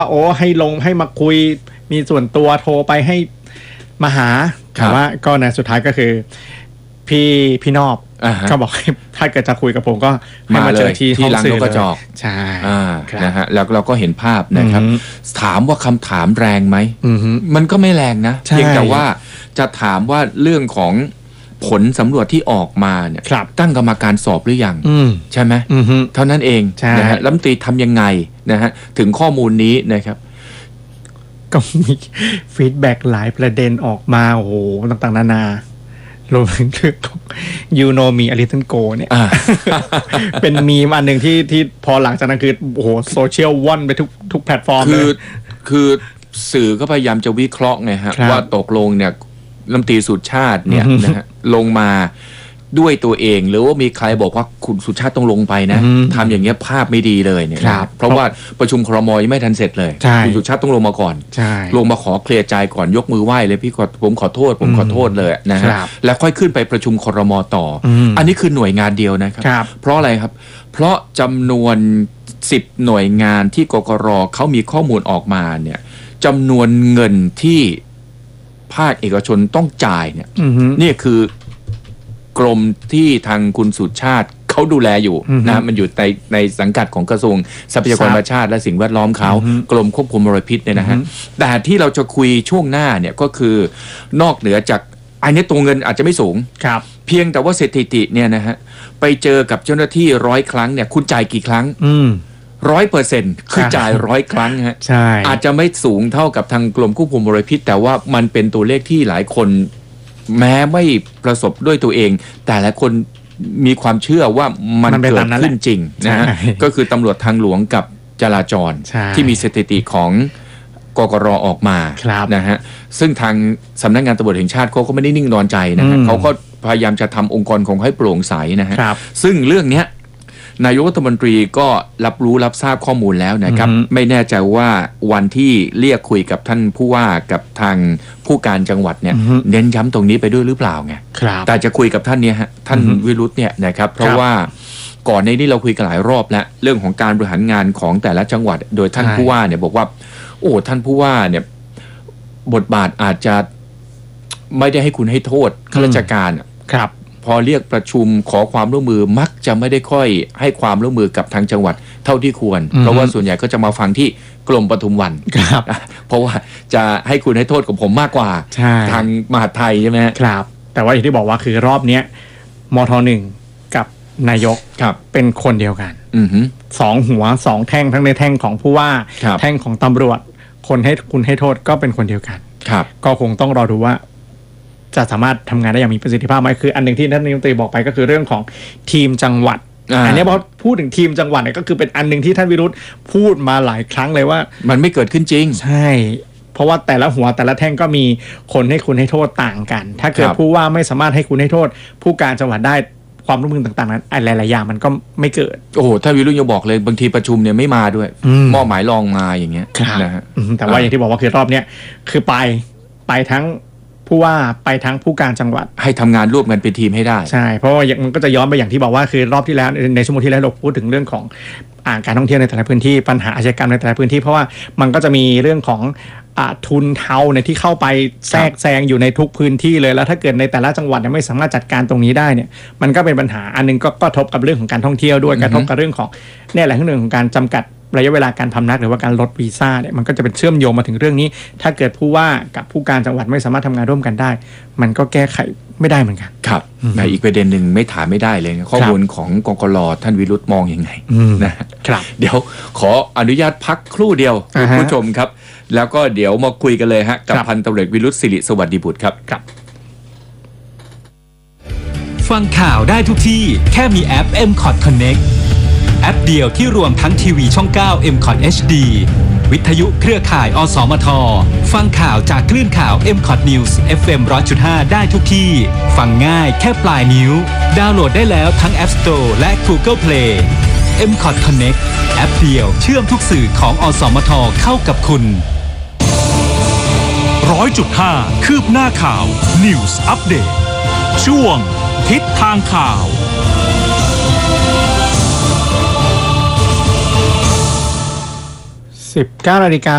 โอ้ให้ลงให้มาคุยมีส่วนตัวโทรไปให้มาหาแต่ว่าก็ในสุดท้ายก็คือพี่นอบก็บอกให้ถ้าเกิดจะคุยกับผมก็ให้มาเจอที่ห้องสื่อเลยใช่นะฮะแล้วเราก็เห็นภาพนะครับถามว่าคำถามแรงไหมมันก็ไม่แรงนะเพียงแต่ว่าจะถามว่าเรื่องของผลสำรวจที่ออกมาเนี่ยตั้งกรรมการสอบหรือยังใช่ไหมเท่านั้นเองนะฮะรัฐมนตรีทำยังไงนะฮะถึงข้อมูลนี้นะครับก็มีฟีดแบ็กหลายประเด็นออกมาโอ้โหต่างๆนานารวมถึงเรื่องของ You Know Me A Little Go เนี่ย เป็นมีมอันหนึ่งที่พอหลังจากนั้นคือโอ้โหโซเชียลว่อนไปทุกแพลตฟอร์มเลยคือสื่อก็พยายามจะวิเคราะห์ไงฮะว่าตกลงเนี่ยรัฐมนตรีสุชาติเนี่ยนะฮะลงมาด้วยตัวเองหรือว่ามีใครบอกว่าคุณสุชาติต้องลงไปนะทำอย่างเงี้ยภาพไม่ดีเลยเนี่ยเพราะว่าประชุมครม.ยังไม่ทันเสร็จเลยคุณสุชาติต้องลงมาก่อนลงมาขอเคลียร์ใจก่อนยกมือไหว้เลยพี่ผมขอโทษเลยนะฮะแล้วค่อยขึ้นไปประชุมครม.ต่ออันนี้คือหน่วยงานเดียวนะครับเพราะอะไรครับเพราะจำนวน10หน่วยงานที่กกร.เขามีข้อมูลออกมาเนี่ยจำนวนเงินที่ภาคเอกชนต้องจ่ายเนี่ยนี่คือกรมที่ทางคุณสุชาติเขาดูแลอยู่นะมันอยู่ในสังกัดของกระทรวงทรัพยากรธรรมชาติและสิ่งแวดล้อมเขากรมควบคุมมลพิษเนี่ยนะฮะแต่ที่เราจะคุยช่วงหน้าเนี่ยก็คือนอกเหนือจากอันนี้ตัวเงินอาจจะไม่สูงเพียงแต่ว่าสถิติเนี่ยนะฮะไปเจอกับเจ้าหน้าที่100 ครั้งเนี่ยคุณจ่ายกี่ครั้ง100%คือจ่าย100 ครั้งฮะอาจจะไม่สูงเท่ากับทางกรมควบคุมมลพิษแต่ว่ามันเป็นตัวเลขที่หลายคนแม้ไม่ประสบด้วยตัวเองแต่หลายคนมีความเชื่อว่ามันเกิดขึ้นจริงนะฮะก็คือตำรวจทางหลวงกับจราจรที่มีสถิติของกกร.ออกมานะฮะซึ่งทางสำนักงานตำรวจแห่งชาติเขาก็ไม่ได้นิ่งนอนใจนะฮะเขาก็พยายามจะทำองค์กรของให้โปร่งใสนะฮะซึ่งเรื่องนี้นายกรัฐมนตรีก็รับทราบข้อมูลแล้วนะครับไม่แน่ใจว่าวันที่เรียกคุยกับท่านผู้ว่ากับทางผู้การจังหวัดเนี่ยเน้นย้ำตรงนี้ไปด้วยหรือเปล่าไงแต่จะคุยกับท่านเนี่ยฮะท่านวิรุธเนี่ยนะครับเพราะว่าก่อนในนี้เราคุยกันหลายรอบแล้วเรื่องของการบริหารงานของแต่ละจังหวัดโดยท่านผู้ว่าเนี่ยบอกว่าโอ้ท่านผู้ว่าเนี่ยบทบาทอาจจะไม่ได้ให้คุณให้โทษข้าราชการครับพอเรียกประชุมขอความร่วมมือมักจะไม่ได้ค่อยให้ความร่วมมือกับทางจังหวัดเท่าที่ควรเพราะว่าส่วนใหญ่ก็จะมาฟังที่กรมปทุมวันเพราะว่าจะให้คุณให้โทษกับผมมากกว่าทางมหาดไทยใช่ไหมครับแต่ว่าอย่างที่บอกว่าคือรอบนี้มท.1กับนายกเป็นคนเดียวกัน2 หัว2 แท่งทั้งในแท่งของผู้ว่าแท่งของตำรวจคนให้คุณให้โทษก็เป็นคนเดียวกันก็คงต้องรอดูว่าจะสามารถทำงานได้อย่างมีประสิทธิภาพไหมคืออันหนึ่งที่ท่านนายกรัฐมนตรีบอกไปก็คือเรื่องของทีมจังหวัดอันนี้พอพูดถึงทีมจังหวัดเนี่ยก็คือเป็นอันหนึ่งที่ท่านวิรุธพูดมาหลายครั้งเลยว่ามันไม่เกิดขึ้นจริงใช่เพราะว่าแต่ละหัวแต่ละแท่งก็มีคนให้คุณให้โทษต่างกันถ้าเกิดผู้ว่าไม่สามารถให้คุณให้โทษผู้การจังหวัดได้ความร่วมมือต่างๆนั้นหลายๆอย่างมันก็ไม่เกิดโอ้โหท่านวิรุธยังบอกเลยบางทีประชุมเนี่ยไม่มาด้วยมอบหมายรองมาอย่างเงี้ยนะฮะแต่ว่าอย่างที่บอกว่าคือรอบเนี้ยคือไปทั้งผู้ว่าไปทั้งผู้การจังหวัดให้ทำงานร่วมกันเป็นทีมให้ได้ใช่เพราะว่ามันก็จะย้อนไปอย่างที่บอกว่าคือรอบที่แล้วในชั่วโมงที่แล้วเราพูดถึงเรื่องของการท่องเที่ยวในแต่ละพื้นที่ปัญหาอาชญากรรมในแต่ละพื้นที่เพราะว่ามันก็จะมีเรื่องของทุนเทาเนี่ยที่เข้าไปแทรกแซงอยู่ในทุกพื้นที่เลยแล้วถ้าเกิดในแต่ละจังหวัดไม่สามารถจัดการตรงนี้ได้เนี่ยมันก็เป็นปัญหาอันนึงก็กระทบกับเรื่องของการท่องเที่ยวด้วยกระทบกับเรื่องของเนี่ยแหละเรื่องของการจำกัดระยะเวลาการพำนักหรือว่าการลดวีซ่าเนี่ยมันก็จะเป็นเชื่อมโยงมาถึงเรื่องนี้ถ้าเกิดผู้ว่ากับผู้การจังหวัดไม่สามารถทำงานร่วมกันได้มันก็แก้ไขไม่ได้เหมือนกันครับในอีกประเด็นหนึ่งไม่ถามไม่ได้เลยข้อมูลของกกร.ท่านวิรุธมองยังไงนะครับเดี๋ยวขออนุญาตพักครู่เดียวคุณผู้ชมครับแล้วก็เดี๋ยวมาคุยกันเลยฮะกับพันตำรวจวิรุธศิริสวัสดิบุตรครับฟังข่าวได้ทุกที่แค่มีแอป MCOT Connectแอปเดียวที่รวมทั้งทีวีช่อง 9 MCOT HD วิทยุเครือข่ายอสมทฟังข่าวจากคลื่นข่าว MCOT News FM 100.5 ได้ทุกที่ฟังง่ายแค่ปลายนิ้วดาวน์โหลดได้แล้วทั้ง App Store และ Google Play MCOT Connect แอปเดียวเชื่อมทุกสื่อของอสมทเข้ากับคุณ 100.5 คืบหน้าข่าว News Update ช่วงทิศทางข่าว 19 นาฬิกา